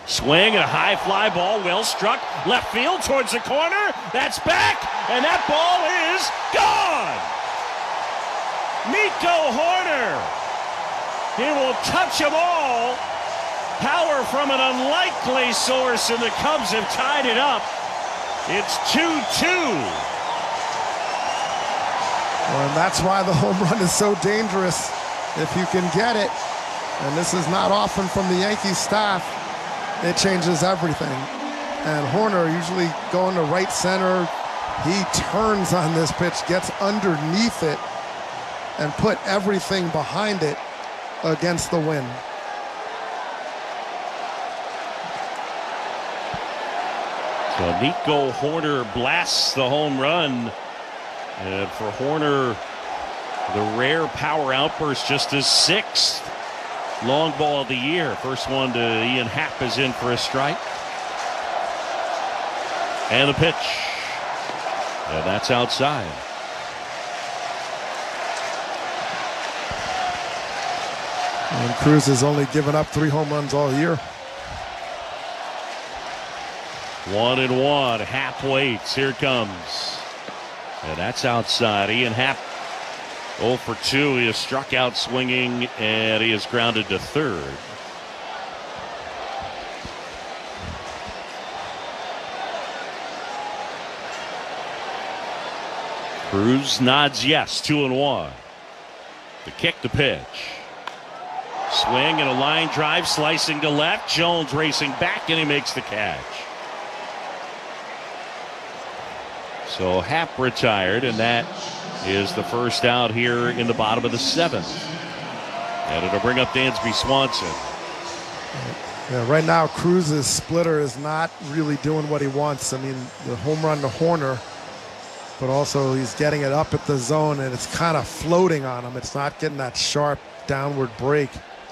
Swing and a high fly ball, well struck, left field towards the corner. That's back, and that ball is gone. Nico Hoerner. He will touch them all. Power from an unlikely source, and the Cubs have tied it up. It's 2-2. Well, and that's why the home run is so dangerous if you can get it. And this is not often from the Yankees staff. It changes everything. And Hoerner usually going to right center. He turns on this pitch, gets underneath it, and put everything behind it against the wind. So Nico Hoerner blasts the home run. And for Hoerner, the rare power outburst, just his 6th long ball of the year. First one to Ian Happ is in for a strike. And the pitch. And that's outside. And Cruz has only given up 3 home runs all year. 1-1. Happ waits. Here it comes. And that's outside. Ian Happ 0 for 2. He is struck out swinging, and he is grounded to third. Cruz nods yes. 2-1. The kick, the pitch. Swing and a line drive slicing to left. Jones racing back, and he makes the catch. So Happ retired, and that is the first out here in the bottom of the 7th. And it'll bring up Dansby Swanson. Yeah, right now Cruz's splitter is not really doing what he wants. I mean, the home run to Hoerner, but also he's getting it up at the zone, and it's kind of floating on him. It's not getting that sharp downward break.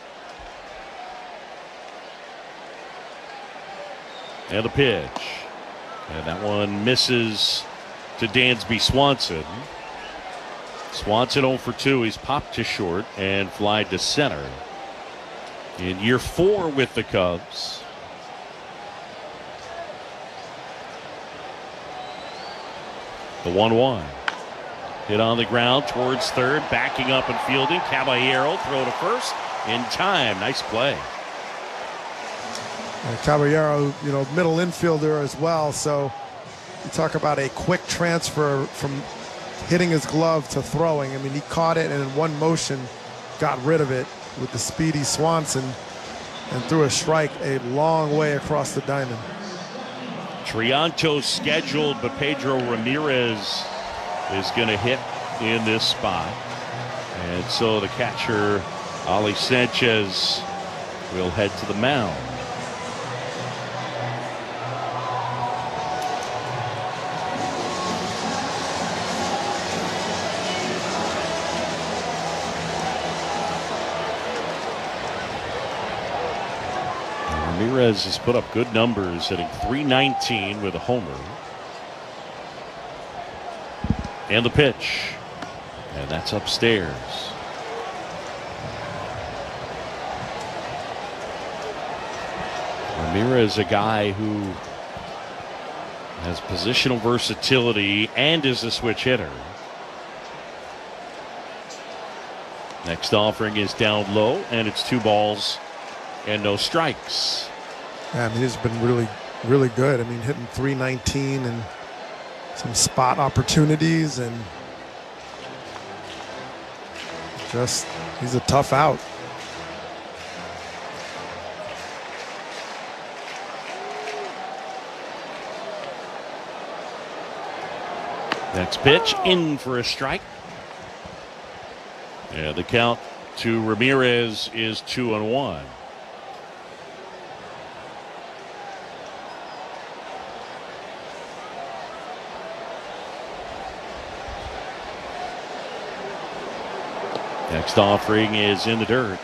And the pitch. And that one misses to Dansby Swanson. Swanson 0 for 2. He's popped to short and flied to center. In year 4 with the Cubs. The 1-1. Hit on the ground towards third, backing up and fielding. Caballero throw to first in time. Nice play. And Caballero, middle infielder as well. So you talk about a quick transfer from hitting his glove to throwing. I mean, he caught it and in one motion got rid of it with the speedy Swanson and threw a strike a long way across the diamond. Trianto scheduled, but Pedro Ramirez is going to hit in this spot. And so the catcher, Ali Sanchez, will head to the mound. Ramirez has put up good numbers, hitting .319 with a homer. And the pitch. And that's upstairs. Ramirez, a guy who has positional versatility and is a switch hitter. Next offering is down low, and it's 2 balls and no strikes. Yeah, I mean, he's been really, really good. I mean, hitting .319 and some spot opportunities, and just, he's a tough out. Next pitch in for a strike. Yeah, the count to Ramirez is 2-1. Next offering is in the dirt.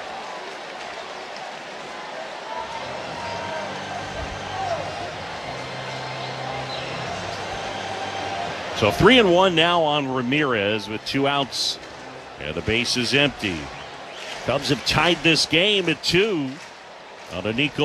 So 3-1 now on Ramirez with 2 outs. And the base is empty. Cubs have tied this game at 2 on a Nico